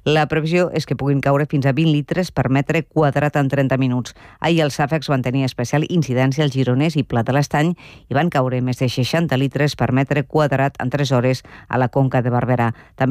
La previsió és que puguin caure fins a 20 litres per metre quadrat en 30 minuts. Ahir els xàfecs van tenir especial incidència al Gironès i Pla de l'Estany i van caure més de 60 litres per metre quadrat en 3 hores a la Conca de Barberà. També